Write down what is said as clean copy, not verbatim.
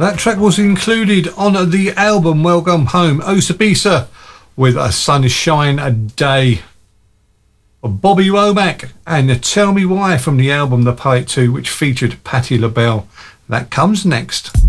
That track was included on the album Welcome Home, Osabisa with A Sunshine a Day. Bobby Womack and Tell Me Why from the album The Poet 2, which featured Patti LaBelle. That comes next.